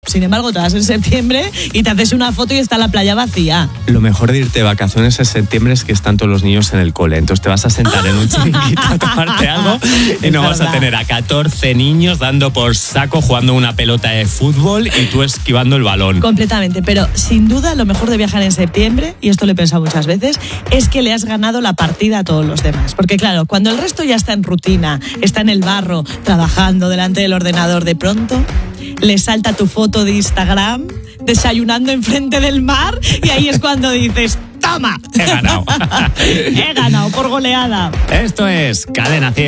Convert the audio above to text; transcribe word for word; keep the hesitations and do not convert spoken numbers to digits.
Sin embargo, te vas en septiembre y te haces una foto y está la playa vacía. Lo mejor de irte de vacaciones en septiembre es que están todos los niños en el cole. Entonces te vas a sentar en un chiringuito a tomarte algo y Es no vas verdad. a tener a catorce niños dando por saco jugando una pelota de fútbol y tú esquivando el balón. Completamente, pero sin duda lo mejor de viajar en septiembre, y esto lo he pensado muchas veces, es que le has ganado la partida a todos los demás. Porque claro, cuando el resto ya está en rutina, está en el barro, trabajando delante del ordenador, de pronto le salta tu foto de Instagram desayunando enfrente del mar y ahí es cuando dices, ¡toma! He ganado. He ganado por goleada. Esto es Cadena cien.